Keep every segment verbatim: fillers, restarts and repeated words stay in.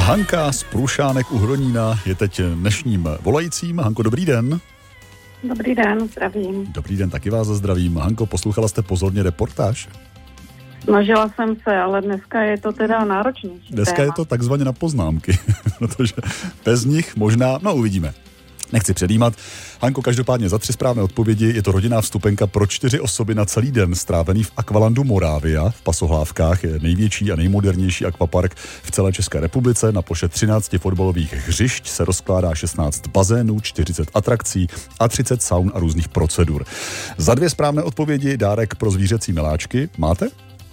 Hanka z Prušánek u Hronína je teď dnešním volajícím. Hanko, dobrý den. Dobrý den, zdravím. Dobrý den, taky vás zdravím. Hanko, poslouchala jste pozorně reportáž? Snažila jsem se, ale dneska je to teda náročnější. Dneska téma. je to takzvaně na poznámky, protože bez nich možná, no uvidíme. Nechci předjímat. Hanko, každopádně za tři správné odpovědi je to rodinná vstupenka pro čtyři osoby na celý den strávený v Aqualandu Moravia v Pasohlávkách. Je největší a nejmodernější akvapark v celé České republice. Na ploše třináct fotbalových hřišť se rozkládá šestnáct bazénů, čtyřicet atrakcí a třicet saun a různých procedur. Za dvě správné odpovědi dárek pro zvířecí miláčky. Máte?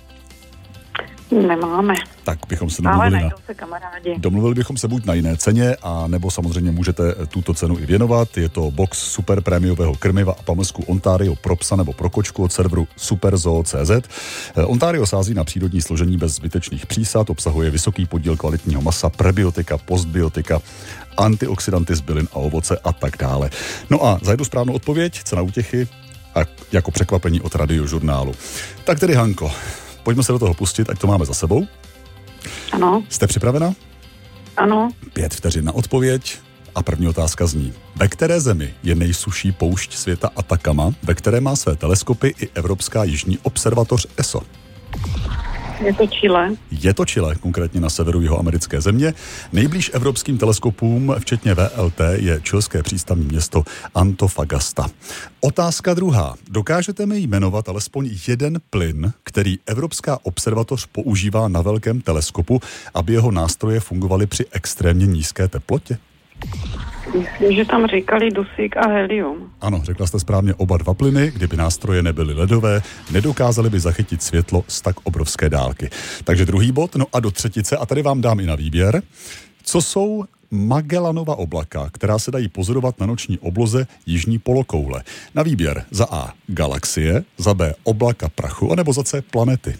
Nemáme. Tak bychom se Ale domluvili najdou na... se kamarádi. Domluvili bychom se buď na jiné ceně, a nebo samozřejmě můžete tuto cenu i věnovat. Je to box super prémiového krmiva a pamlsku Ontario pro psa nebo pro kočku od serveru superzoo tečka cé zet. Ontario sází na přírodní složení bez zbytečných přísad, obsahuje vysoký podíl kvalitního masa, prebiotika, postbiotika, antioxidanty z bylin a ovoce a tak dále. No a za jednu správnou odpověď, cena útěchy a jako překvapení od Radiožurnálu. Tak tedy, Hanko, pojďme se do toho pustit, ať to máme za sebou. Ano. Jste připravena? Ano. Pět vteřin na odpověď a první otázka zní. Ve které zemi je nejsušší poušť světa Atacama, ve které má své teleskopy i Evropská jižní observatoř E S O? Je to Chile. Je to Chile, konkrétně na severu jihoamerické země. Nejblíž evropským teleskopům, včetně V L T, je chilské přístavní město Antofagasta. Otázka druhá. Dokážete mi jmenovat alespoň jeden plyn, který Evropská observatoř používá na velkém teleskopu, aby jeho nástroje fungovaly při extrémně nízké teplotě? Myslím, že tam říkali dusík a helium. Ano, řekla jste správně oba dva plyny. Kdyby nástroje nebyly ledové, nedokázali by zachytit světlo z tak obrovské dálky. Takže druhý bod, no a do třetice, a tady vám dám i na výběr. Co jsou Magellanova oblaka, která se dají pozorovat na noční obloze jižní polokoule? Na výběr za A galaxie, za B oblaka prachu, anebo za C planety.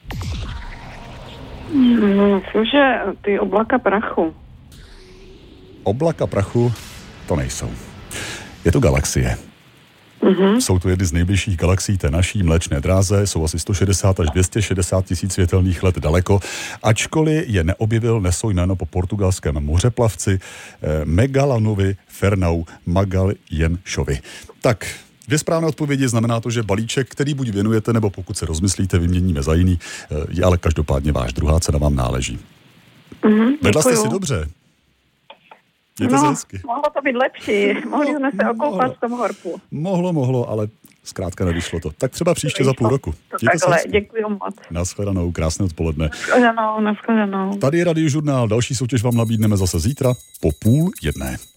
Myslím, že ty oblaka prachu. Oblaka prachu to nejsou. Je to galaxie. Mm-hmm. Jsou to jedny z nejbližších galaxií té naší Mléčné dráze, jsou asi sto šedesát až dvě stě šedesát tisíc světelných let daleko, ačkoliv je neobjevil, nesou jméno po portugalském mořeplavci eh, Megallanovi Fernão Magalhãesovi. Tak, dvě správné odpovědi znamená to, že balíček, který buď věnujete, nebo pokud se rozmyslíte, vyměníme za jiný, eh, je ale každopádně váš. Druhá cena vám náleží. Mm-hmm, Vedla jste si dobře. No, mohlo to být lepší. Mohli jsme se okoupat v tom horku. Mohlo, mohlo, ale zkrátka nevyšlo to. Tak třeba příště za půl roku. Takhle, děkuji moc. Naschledanou, krásné odpoledne. Naschledanou, naschledanou. Tady je Radiožurnál, další soutěž vám nabídneme zase zítra po půl jedné.